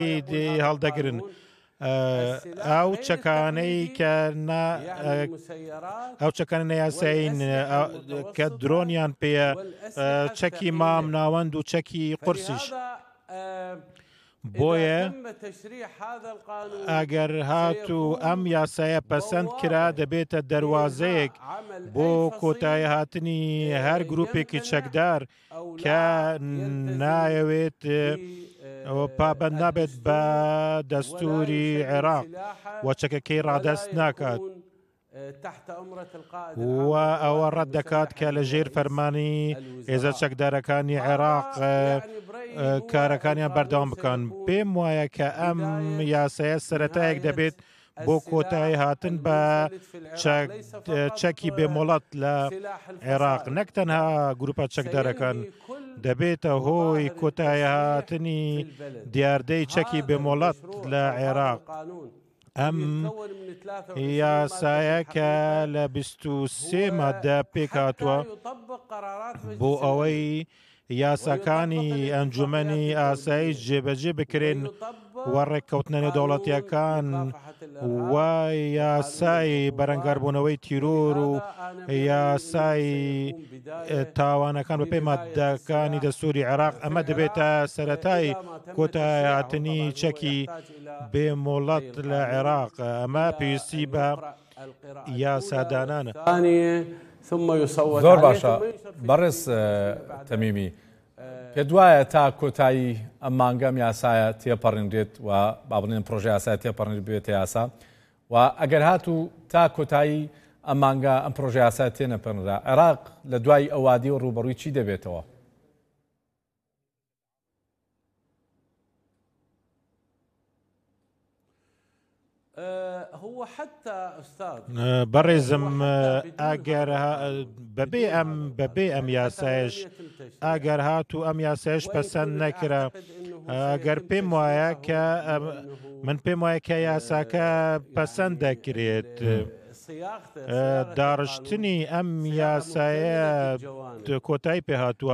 هەڵدەگرن ئەو چەکانەی کە ئەو چەکانە نەیاسایین کە درۆنیان پێە چەکی مام ناوەند و چەکی قورسیش بۆیە ئەگەر هاتوو ئەم یاسایە پەسەند کرا دەبێتە دەواازەیەک بۆ کۆتایی هاتنی هەر گروپێکی چەکدار کە نایەوێت پابەند نابێت بە دەستوری عێراق و چەکەکەی ڕادەست ناکات و ئەوە ڕەت دەکات کە لە ژێر فەرمانی هێزە چەکدارەکانی عێراق کارەکانیان بەردەوام بکەن پێم وایە کە ئەم یاسایە سەرەتایەک دەبێت بۆ کۆتایی هاتن بە چەکی بێمۆڵەت لە عێراق نەک تەنها گروپە چەکدارەکان دەبێتە هۆی کۆتایی هاتنی دیاردەی چەکی بێمۆڵەت لە عێراق ئەم یاسایە کە لە 23 مادە پێک هاتووە بۆ ئەوەی یاساکانی ئەنجومەنی ئاسایی جێبەجێ بکرێن و ڕێککەوتنە نێودەوڵەتیەکان و یاسای بەرەنگاربوونەوەی تیرۆر و یاسای تاوانەکان بە پێی مادەکانی دەستوری عێراق ئەمە دەبێتە سەرەتای کۆتایی هاتنی چەکی بێمۆڵەت لە عێراق ئەمە پێویستی بە یاسادانانە. زۆر باشە بەڕێز تەمیمی پێ دوایە تا کۆتایی ئەم مانگەم یاسایە تێپەڕێنرێت و با بڵێن پرۆژە یاسای تێپەڕێنرێت بێتە یاسا و ئەگەر هاتوو تا کۆتایی ئەم مانگە ئەم پرۆژە یاسای تێنەپەڕێنرا عێراق لە دوای ئەوادی و ڕوبەڕووی چی دەبێتەوە؟ بەڕێزم ئەگەر بەبێ ئەم یاسایش ئەگەر هاتوو ئەم یاسایش پەسەند نەکرا ئەگەر پێم وایە کە من پێم وایە کە یاساکە پەسەند دەکرێت داڕشتنی ئەم یاسایە کۆتایی پێ هاتووە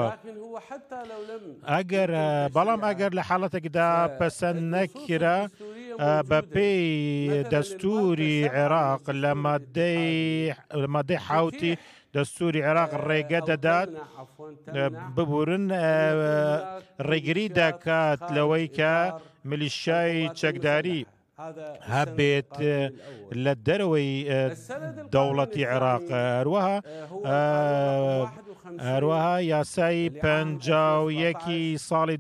بەڵام ئەگەر لە حاڵەتێکدا پەسەند نەکرا بە پێی دەستوری عێراق لە مادەی حوتی دەستوری عێراق ڕێگە دەدات ببورن ڕێگری دەکات لەوەی کە میلیشیای چەکداری هەبێت لە دەرەوەی دەوڵەتی عێراق هەروەها یاسای 51 ساڵی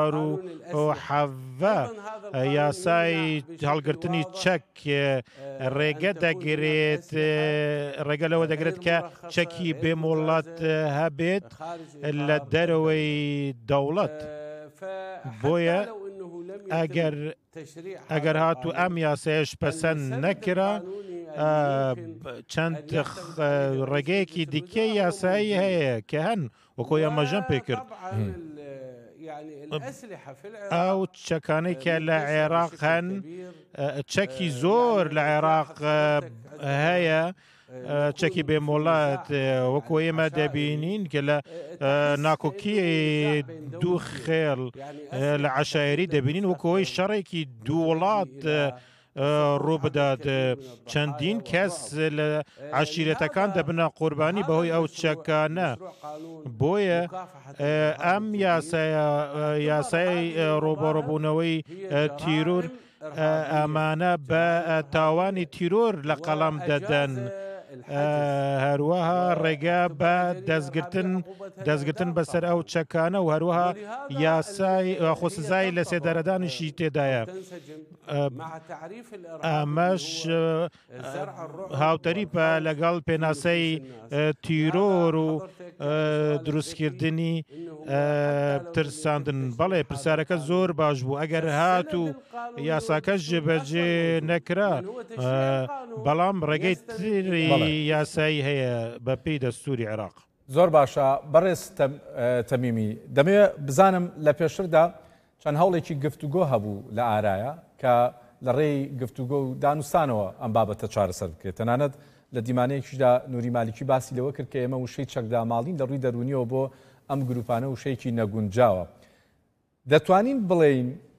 2017 یاسای هەڵگرتنی چەک ڕێگە دەگرێت ڕێگە لەوە دەگرێت کە چەکی بێمۆڵەت هەبێت لە دەرەوەی دەوڵەت بۆیە ئەگەر هاتوو ئەم یاسایش پەسەند نەکرا چەند ڕێگەیەکی دیکەی یاسایی هەیە کە هەن وەکۆ ئەمەژەم پێ کرد ئەو چەکانەی کە لە عێراق هەن چەکی زۆر لە عێراق هەیە چەکی بێمۆڵەت وەکو ئێمە دەبینین کە لە ناکۆکی دوو خێڵ لە عەشایری دەبینین وەکەوەی شەڕێکی دوو وڵات ڕوو بدات چەندین کەس لە عەشیرەتەکان دەبنە قوربانی بەهۆی ئەو چەکانە بۆیە ئەم یاسای ڕۆبەڕۆبوونەوەی تیرۆر ئەمانە بە تاوانی تیرۆر لە قەڵام دەدەن هەروەها ڕێگا بە دەستگرتن بەسەر ئەو چەکانە و هەروەها یاسای خۆسزای لە سێدارەدانیشی تێدایە ئەمەش هاوتەریپە لەگەڵ پێناسەی تیرۆر و دروستکردنی ترساندن بەڵێ پرسیارەکە زۆر باش بوو ئەگەر هاتوو یاساکەش جێبەجێ نەکرا بەڵام ڕێگەی تری یاسایی هەیە بە پێی دەستوری عێراق. زۆر باشە بەڕێز تەمیمی دەمەوێت بزانم لە پێشتردا چەند هەوڵێکی گفتوگۆ هەبوو لە ئارایە کە لە ڕێی گفتوگۆ و دانوستانەوە ئەم بابەتە چارەسەر بکرێت تەنانەت لە دیمانەیەکیشدا نوری مالیکی باسی لەوە کرد کە ئێمە وشەی چەکداماڵین لە ڕووی دەرونیەوە بۆ ئەم گروپانە وشەیەکی نەگونجاوە دەتوانین بڵێین